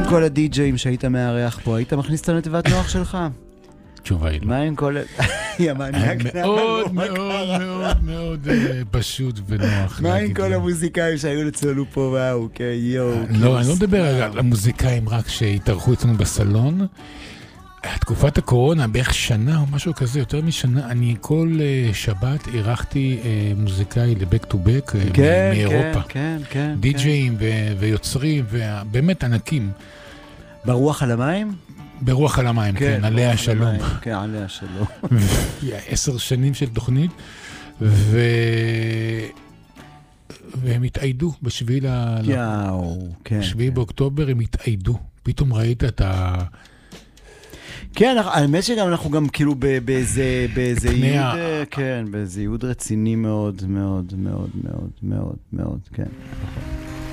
עם כל הדי-ג'אים שהיית מארח פה? היית מכניס את הנתיבת נוח שלך? תשובה היא לא. מה עם כל... מאוד מאוד מאוד מאוד פשוט ונוח. מה עם כל המוזיקאים שהיו אצלנו פה? וואו, יואו. לא, אני לא מדבר על המוזיקאים רק שהתארחו אצלנו בסלון. תקופת הקורונה, בערך שנה או משהו כזה, יותר משנה, אני כל שבת אירחתי מוזיקאי לבק טו בק מאירופה. כן, כן. די-ג'אים ויוצרים, ובאמת ענקים. ברוח על המים? ברוח על המים, כן, עליה השלום. כן, עליה השלום. 10 שנים של תוכנית, והם התעידו בשביעי באוקטובר, הם התעידו. פתאום ראית את ה... כן, האמת שגם אנחנו גם כאילו באיזה ייעוד, כן, באיזה ייעוד רציני מאוד, מאוד, מאוד, מאוד, מאוד, מאוד, כן.